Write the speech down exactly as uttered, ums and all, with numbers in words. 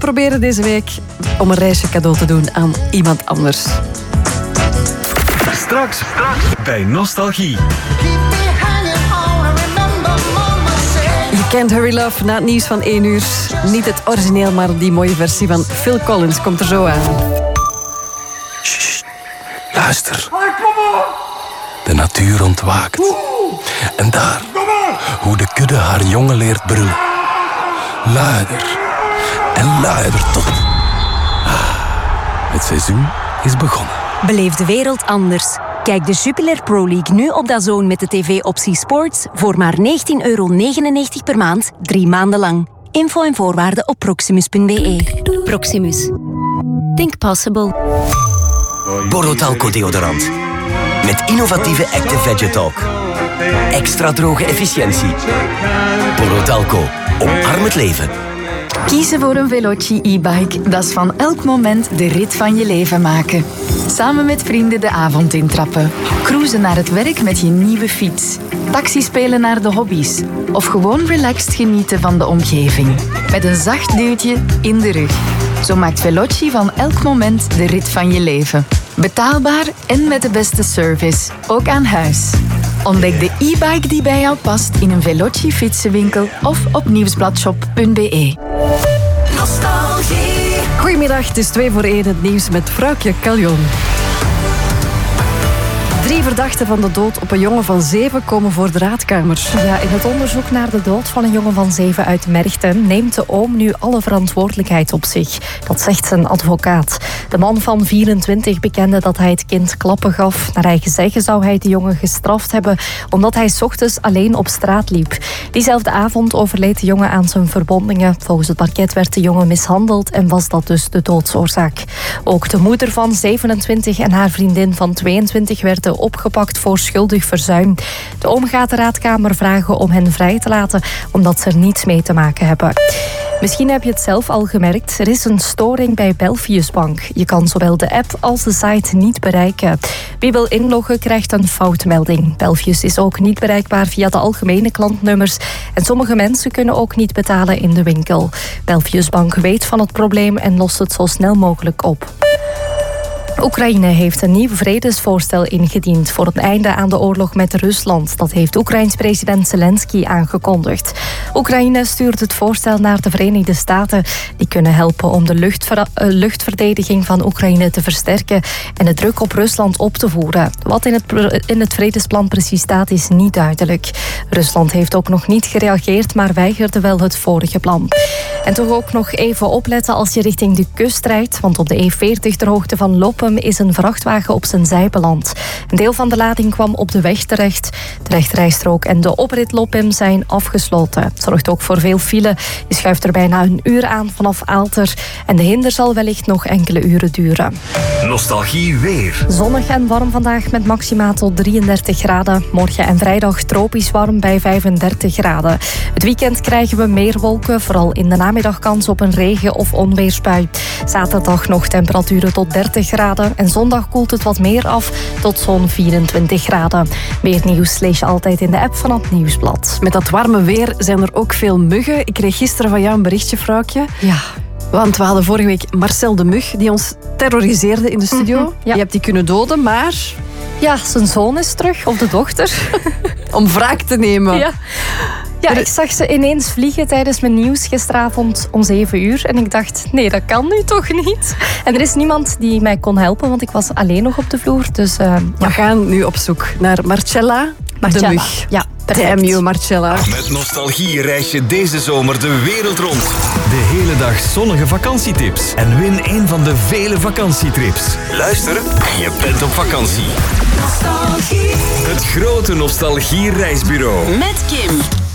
proberen deze week om een reisje cadeau te doen aan iemand anders. Straks, straks bij Nostalgie. Je kent Hurry Love na het nieuws van één uur. Niet het origineel, maar die mooie versie van Phil Collins komt er zo aan. Sst, luister. De natuur ontwaakt. En daar, hoe de kudde haar jongen leert brullen. Luider en luider tot... Het seizoen is begonnen. Beleef de wereld anders. Kijk de Jupiler Pro League nu op D A Z N met de tv-optie Sports voor maar negentien euro negenennegentig per maand, drie maanden lang. Info en voorwaarden op proximus punt b e. Proximus. Think possible. Borotalco deodorant. Met innovatieve Active Vegetalk. Extra droge efficiëntie. Borotalco. Omarm het leven. Kiezen voor een Veloci e-bike, dat is van elk moment de rit van je leven maken. Samen met vrienden de avond intrappen. Cruisen naar het werk met je nieuwe fiets. Taxi spelen naar de hobby's. Of gewoon relaxed genieten van de omgeving. Met een zacht duwtje in de rug. Zo maakt Veloci van elk moment de rit van je leven. Betaalbaar en met de beste service. Ook aan huis. Ontdek de e-bike die bij jou past in een Veloci fietsenwinkel of op nieuwsbladshop punt b e. Nostalgie. Goedemiddag, het is twee voor één het nieuws met Vrouwtje Caljon. Drie verdachten van de dood op een jongen van zeven komen voor de raadkamer. Ja, in het onderzoek naar de dood van een jongen van zeven uit Merchten neemt de oom nu alle verantwoordelijkheid op zich. Dat zegt zijn advocaat. De man van vierentwintig bekende dat hij het kind klappen gaf. Naar eigen zeggen zou hij de jongen gestraft hebben omdat hij 's ochtends alleen op straat liep. Diezelfde avond overleed de jongen aan zijn verwondingen. Volgens het parket werd de jongen mishandeld en was dat dus de doodsoorzaak. Ook de moeder van zevenentwintig en haar vriendin van tweeëntwintig werden opgepakt voor schuldig verzuim. De oom gaat de raadkamer vragen om hen vrij te laten, omdat ze er niets mee te maken hebben. Misschien heb je het zelf al gemerkt. Er is een storing bij Belfius Bank. Je kan zowel de app als de site niet bereiken. Wie wil inloggen krijgt een foutmelding. Belfius is ook niet bereikbaar via de algemene klantnummers. En sommige mensen kunnen ook niet betalen in de winkel. Belfius Bank weet van het probleem en lost het zo snel mogelijk op. Oekraïne heeft een nieuw vredesvoorstel ingediend voor een einde aan de oorlog met Rusland. Dat heeft Oekraïns president Zelensky aangekondigd. Oekraïne stuurt het voorstel naar de Verenigde Staten. Die kunnen helpen om de luchtver- uh, luchtverdediging van Oekraïne te versterken en de druk op Rusland op te voeren. Wat in het, in het vredesplan precies staat is niet duidelijk. Rusland heeft ook nog niet gereageerd, maar weigerde wel het vorige plan. En toch ook nog even opletten als je richting de kust rijdt, want op de E veertig ter hoogte van Lopum is een vrachtwagen op zijn zij beland. Een deel van de lading kwam op de weg terecht. De rechterrijstrook en de oprit Lopum zijn afgesloten. Het zorgt ook voor veel file. Je schuift er bijna een uur aan vanaf Aalter. En de hinder zal wellicht nog enkele uren duren. Nostalgie weer. Zonnig en warm vandaag met maximaal tot drieëndertig graden. Morgen en vrijdag tropisch warm bij vijfendertig graden. Het weekend krijgen we meer wolken. Vooral in de namiddag kans op een regen- of onweersbui. Zaterdag nog temperaturen tot dertig graden. En zondag koelt het wat meer af tot zo'n vierentwintig graden. Meer nieuws lees je altijd in de app van het Nieuwsblad. Met dat warme weer zijn er ook veel muggen. Ik kreeg gisteren van jou een berichtje, vrouwtje. Ja. Want we hadden vorige week Marcel de Mug, die ons terroriseerde in de studio. Mm-hmm, ja. Je hebt die kunnen doden, maar... Ja, zijn zoon is terug, of de dochter. Om wraak te nemen. Ja. Ja, ik zag ze ineens vliegen tijdens mijn nieuws gisteravond om zeven uur. En ik dacht, nee, dat kan nu toch niet? En er is niemand die mij kon helpen, want ik was alleen nog op de vloer. Dus, uh, we ja. gaan nu op zoek naar Marcella, Marcella. de Mug. Ja, perfect. Damn you, Marcella. Met Nostalgie reis je deze zomer de wereld rond. De hele dag zonnige vakantietips. En win een van de vele vakantietrips. Luister en je bent op vakantie. Nostalgie. Het grote Nostalgie reisbureau. Met Kim.